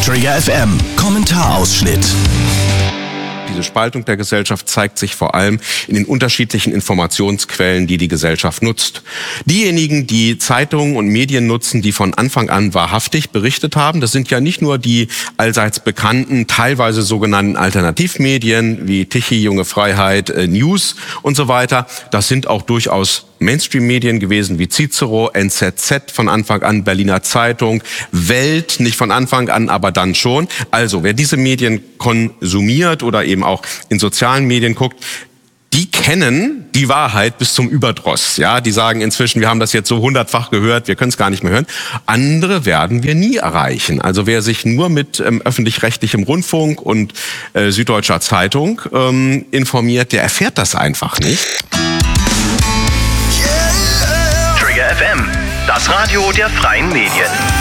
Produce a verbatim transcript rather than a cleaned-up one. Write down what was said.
Trigger F M, Kommentarausschnitt. Diese Spaltung der Gesellschaft zeigt sich vor allem in den unterschiedlichen Informationsquellen, die die Gesellschaft nutzt. Diejenigen, die Zeitungen und Medien nutzen, die von Anfang an wahrhaftig berichtet haben, das sind ja nicht nur die allseits bekannten, teilweise sogenannten Alternativmedien wie Tichy, Junge Freiheit, äh, News und so weiter. Das sind auch durchaus Mainstream-Medien gewesen wie Cicero, N Z Z von Anfang an, Berliner Zeitung, Welt, nicht von Anfang an, aber dann schon. Also wer diese Medien konsumiert oder eben auch in sozialen Medien guckt, die kennen die Wahrheit bis zum Überdruss. Ja, die sagen inzwischen, wir haben das jetzt so hundertfach gehört, wir können es gar nicht mehr hören. Andere werden wir nie erreichen. Also wer sich nur mit ähm, öffentlich-rechtlichem Rundfunk und äh, Süddeutscher Zeitung ähm, informiert, der erfährt das einfach nicht. Trigger F M, das Radio der freien Medien.